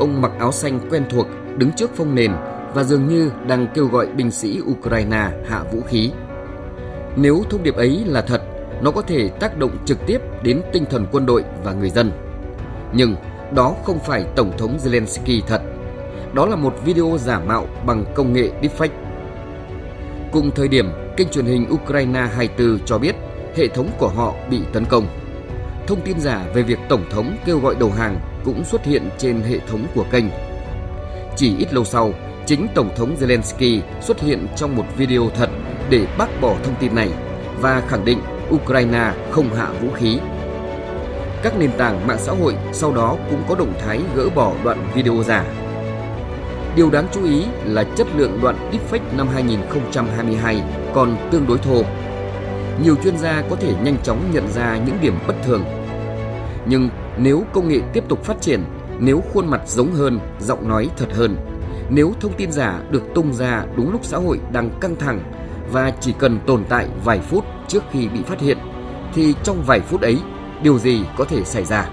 ông mặc áo xanh quen thuộc đứng trước phông nền và dường như đang kêu gọi binh sĩ Ukraine hạ vũ khí. Nếu thông điệp ấy là thật, nó có thể tác động trực tiếp đến tinh thần quân đội và người dân. Nhưng đó không phải Tổng thống Zelensky thật. Đó là một video giả mạo bằng công nghệ deepfake. Cùng thời điểm, kênh truyền hình Ukraine 24 cho biết hệ thống của họ bị tấn công. Thông tin giả về việc Tổng thống kêu gọi đầu hàng cũng xuất hiện trên hệ thống của kênh. Chỉ ít lâu sau, chính Tổng thống Zelensky xuất hiện trong một video thật để bác bỏ thông tin này và khẳng định Ukraine không hạ vũ khí. Các nền tảng mạng xã hội sau đó cũng có động thái gỡ bỏ đoạn video giả. Điều đáng chú ý là chất lượng đoạn deepfake năm 2022 còn tương đối thô. Nhiều chuyên gia có thể nhanh chóng nhận ra những điểm bất thường. Nhưng nếu công nghệ tiếp tục phát triển, nếu khuôn mặt giống hơn, giọng nói thật hơn, nếu thông tin giả được tung ra đúng lúc xã hội đang căng thẳng và chỉ cần tồn tại vài phút trước khi bị phát hiện, thì trong vài phút ấy, điều gì có thể xảy ra?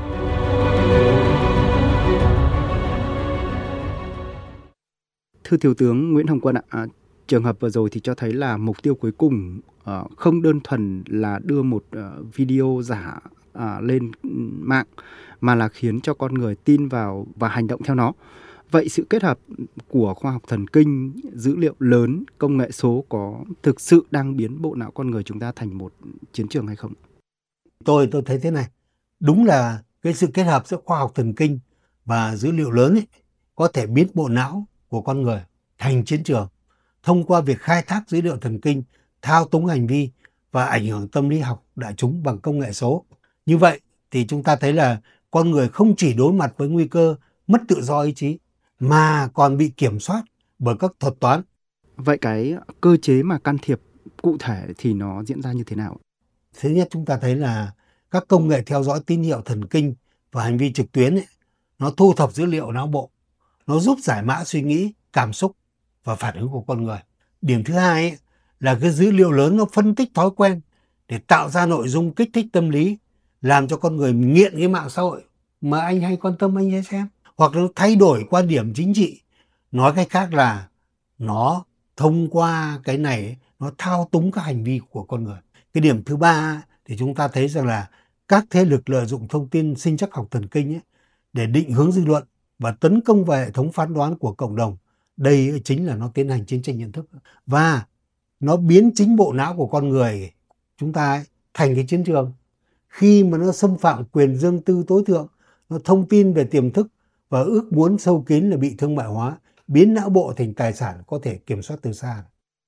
Thưa Thiếu tướng Nguyễn Hồng Quân ạ, trường hợp vừa rồi thì cho thấy là mục tiêu cuối cùng không đơn thuần là đưa một video giả lên mạng, mà là khiến cho con người tin vào và hành động theo nó. Vậy sự kết hợp của khoa học thần kinh, dữ liệu lớn, công nghệ số có thực sự đang biến bộ não con người chúng ta thành một chiến trường hay không? Tôi thấy thế này, đúng là cái sự kết hợp giữa khoa học thần kinh và dữ liệu lớn ấy, có thể biến bộ não của con người thành chiến trường thông qua việc khai thác dữ liệu thần kinh, thao túng hành vi và ảnh hưởng tâm lý học đại chúng bằng công nghệ số. Như vậy thì chúng ta thấy là con người không chỉ đối mặt với nguy cơ mất tự do ý chí mà còn bị kiểm soát bởi các thuật toán. Vậy cái cơ chế mà can thiệp cụ thể thì nó diễn ra như thế nào? Thứ nhất, chúng ta thấy là các công nghệ theo dõi tín hiệu thần kinh và hành vi trực tuyến ấy, nó thu thập dữ liệu não bộ, nó giúp giải mã suy nghĩ, cảm xúc và phản ứng của con người. Điểm thứ hai ấy, là cái dữ liệu lớn nó phân tích thói quen để tạo ra nội dung kích thích tâm lý, làm cho con người nghiện cái mạng xã hội mà anh hay quan tâm anh hãy xem, hoặc nó thay đổi quan điểm chính trị. Nói cách khác là nó thông qua cái này nó thao túng các hành vi của con người. Cái điểm thứ ba thì chúng ta thấy rằng là các thế lực lợi dụng thông tin sinh trắc học thần kinh ấy, để định hướng dư luận và tấn công vào hệ thống phán đoán của cộng đồng. Đây chính là nó tiến hành chiến tranh nhận thức và nó biến chính bộ não của con người chúng ta ấy, thành cái chiến trường. Khi mà nó xâm phạm quyền riêng tư tối thượng, nó thông tin về tiềm thức và ước muốn sâu kín là bị thương mại hóa, biến não bộ thành tài sản có thể kiểm soát từ xa.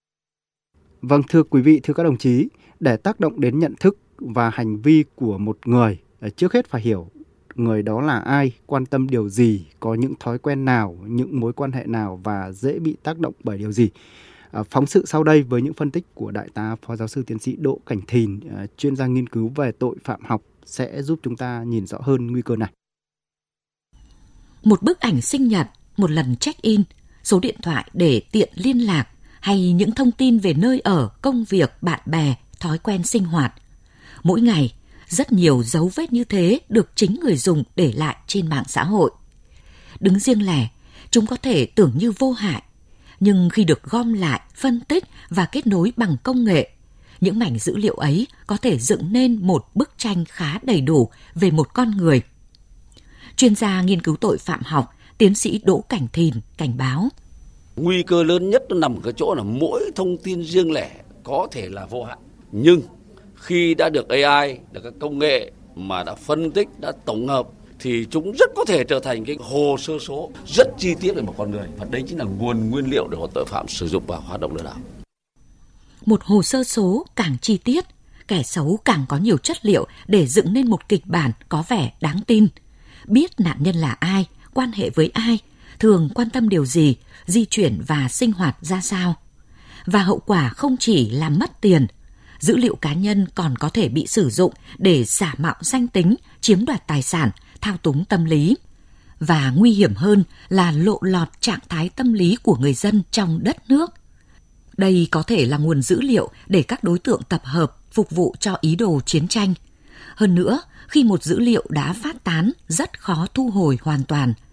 Vâng, thưa quý vị, thưa các đồng chí, để tác động đến nhận thức và hành vi của một người, trước hết phải hiểu người đó là ai, quan tâm điều gì, có những thói quen nào, những mối quan hệ nào và dễ bị tác động bởi điều gì. Phóng sự sau đây với những phân tích của Đại tá Phó Giáo sư Tiến sĩ Đỗ Cảnh Thìn, chuyên gia nghiên cứu về tội phạm học sẽ giúp chúng ta nhìn rõ hơn nguy cơ này. Một bức ảnh sinh nhật, một lần check-in, số điện thoại để tiện liên lạc hay những thông tin về nơi ở, công việc, bạn bè, thói quen sinh hoạt. Mỗi ngày, rất nhiều dấu vết như thế được chính người dùng để lại trên mạng xã hội. Đứng riêng lẻ, chúng có thể tưởng như vô hại, nhưng khi được gom lại, phân tích và kết nối bằng công nghệ, những mảnh dữ liệu ấy có thể dựng nên một bức tranh khá đầy đủ về một con người. Chuyên gia nghiên cứu tội phạm học, tiến sĩ Đỗ Cảnh Thìn cảnh báo. Nguy cơ lớn nhất nó nằm ở cái chỗ là mỗi thông tin riêng lẻ có thể là vô hại. Nhưng khi đã được AI, được các công nghệ mà đã phân tích, đã tổng hợp thì chúng rất có thể trở thành cái hồ sơ số rất chi tiết về một con người. Và đấy chính là nguồn nguyên liệu để tội phạm sử dụng vào hoạt động lừa đảo. Một hồ sơ số càng chi tiết, kẻ xấu càng có nhiều chất liệu để dựng nên một kịch bản có vẻ đáng tin. Biết nạn nhân là ai, quan hệ với ai, thường quan tâm điều gì, di chuyển và sinh hoạt ra sao. Và hậu quả không chỉ làm mất tiền, dữ liệu cá nhân còn có thể bị sử dụng để giả mạo danh tính, chiếm đoạt tài sản, thao túng tâm lý. Và nguy hiểm hơn là lộ lọt trạng thái tâm lý của người dân trong đất nước. Đây có thể là nguồn dữ liệu để các đối tượng tập hợp phục vụ cho ý đồ chiến tranh. Hơn nữa, khi một dữ liệu đã phát tán, rất khó thu hồi hoàn toàn